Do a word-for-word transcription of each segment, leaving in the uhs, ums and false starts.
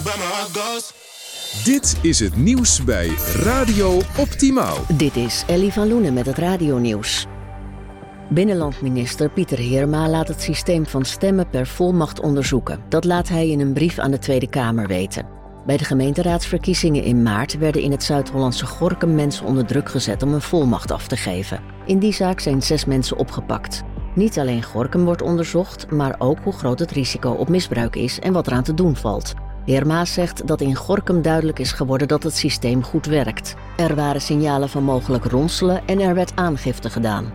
where my heart goes. Dit is het nieuws bij Radio Optimaal. Dit is Ellie van Loenen met het radionieuws. Binnenlandminister Pieter Heerma laat het systeem van stemmen per volmacht onderzoeken. Dat laat hij in een brief aan de Tweede Kamer weten. Bij de gemeenteraadsverkiezingen in maart werden in het Zuid-Hollandse Gorinchem mensen onder druk gezet om een volmacht af te geven. In die zaak zijn zes mensen opgepakt. Niet alleen Gorinchem wordt onderzocht, maar ook hoe groot het risico op misbruik is en wat eraan te doen valt. Heerma zegt dat in Gorinchem duidelijk is geworden dat het systeem goed werkt. Er waren signalen van mogelijk ronselen en er werd aangifte gedaan.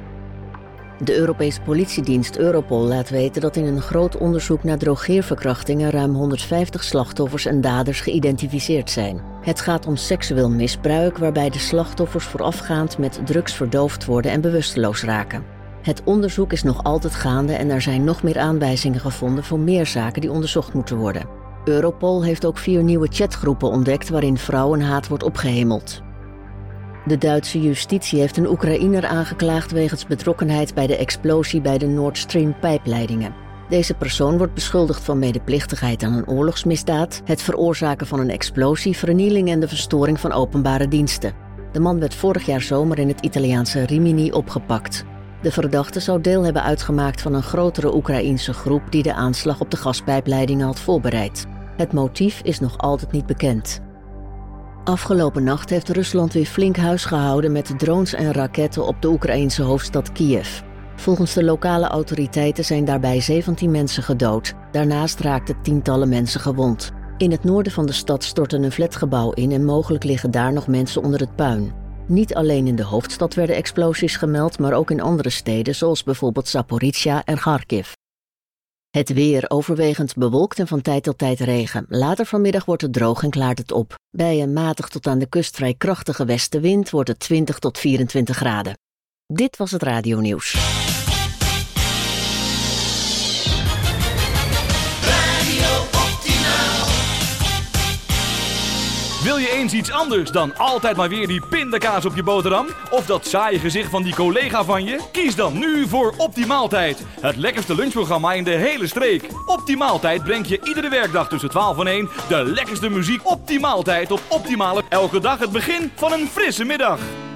De Europese politiedienst Europol laat weten dat in een groot onderzoek naar drogeerverkrachtingen ruim honderdvijftig slachtoffers en daders geïdentificeerd zijn. Het gaat om seksueel misbruik waarbij de slachtoffers voorafgaand met drugs verdoofd worden en bewusteloos raken. Het onderzoek is nog altijd gaande en er zijn nog meer aanwijzingen gevonden voor meer zaken die onderzocht moeten worden. Europol heeft ook vier nieuwe chatgroepen ontdekt waarin vrouwenhaat wordt opgehemeld. De Duitse justitie heeft een Oekraïner aangeklaagd wegens betrokkenheid bij de explosie bij de Nord Stream pijpleidingen. Deze persoon wordt beschuldigd van medeplichtigheid aan een oorlogsmisdaad, het veroorzaken van een explosie, vernieling en de verstoring van openbare diensten. De man werd vorig jaar zomer in het Italiaanse Rimini opgepakt. De verdachte zou deel hebben uitgemaakt van een grotere Oekraïense groep die de aanslag op de gaspijpleidingen had voorbereid. Het motief is nog altijd niet bekend. Afgelopen nacht heeft Rusland weer flink huis gehouden met drones en raketten op de Oekraïense hoofdstad Kiev. Volgens de lokale autoriteiten zijn daarbij zeventien mensen gedood. Daarnaast raakten tientallen mensen gewond. In het noorden van de stad stortte een flatgebouw in en mogelijk liggen daar nog mensen onder het puin. Niet alleen in de hoofdstad werden explosies gemeld, maar ook in andere steden zoals bijvoorbeeld Zaporizhzhia en Kharkiv. Het weer overwegend bewolkt en van tijd tot tijd regen. Later vanmiddag wordt het droog en klaart het op. Bij een matig tot aan de kust vrij krachtige westenwind wordt het twintig tot vierentwintig graden. Dit was het radionieuws. Wil je eens iets anders dan altijd maar weer die pindakaas op je boterham? Of dat saaie gezicht van die collega van je? Kies dan nu voor Optimaaltijd. Het lekkerste lunchprogramma in de hele streek. Optimaaltijd brengt je iedere werkdag tussen twaalf en één de lekkerste muziek. Optimaaltijd op Optimale. Elke dag het begin van een frisse middag.